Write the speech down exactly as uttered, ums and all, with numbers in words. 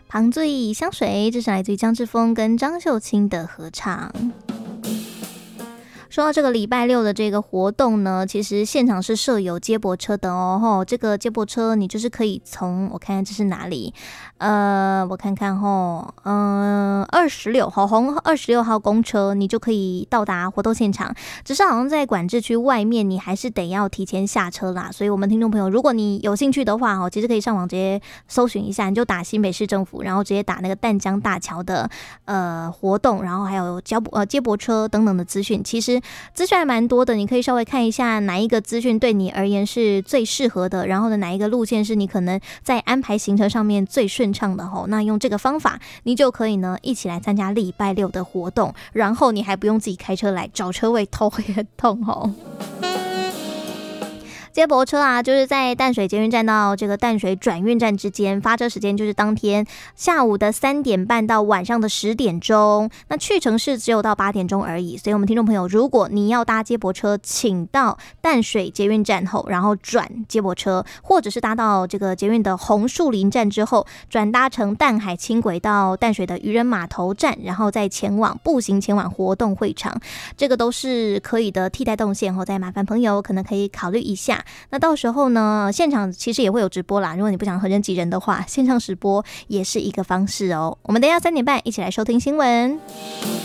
旁醉香水，这是来自于江志峰跟张秀清的合唱。说到这个礼拜六的这个活动呢，其实现场是设有接驳车的哦。吼，这个接驳车你就是可以从，我看看这是哪里，呃，我看看吼，嗯、呃，二十六号红二十六号公车，你就可以到达活动现场。只是好像在管制区外面，你还是得要提前下车啦。所以我们听众朋友，如果你有兴趣的话，哦，其实可以上网直接搜寻一下，你就打新北市政府，然后直接打那个淡江大桥的呃活动，然后还有交呃接驳车等等的资讯，其实资讯还蛮多的，你可以稍微看一下哪一个资讯对你而言是最适合的，然后呢哪一个路线是你可能在安排行程上面最顺畅的吼，那用这个方法，你就可以呢一起来参加礼拜六的活动，然后你还不用自己开车来找车位，头会很痛吼。接驳车啊，就是在淡水捷运站到这个淡水转运站之间，发车时间就是当天下午的三点半到晚上的十点钟。那去程是只有到八点钟而已，所以我们听众朋友，如果你要搭接驳车，请到淡水捷运站后，然后转接驳车，或者是搭到这个捷运的红树林站之后，转搭乘淡海轻轨到淡水的渔人码头站，然后再前往步行前往活动会场，这个都是可以的替代动线后，再麻烦朋友可能可以考虑一下。那到时候呢，现场其实也会有直播啦，如果你不想和人挤人的话，线上直播也是一个方式哦。我们等一下三点半一起来收听新闻。